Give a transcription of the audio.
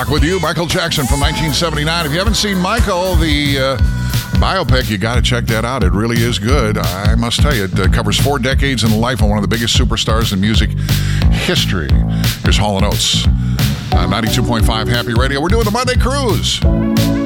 Rock With You, Michael Jackson from 1979. If you haven't seen Michael, the biopic, you got to check that out. It really is good. I must tell you, it covers 4 decades in the life of one of the biggest superstars in music history. Here's Hall & Oates. 92.5 Happy Radio. We're doing the Monday Cruise.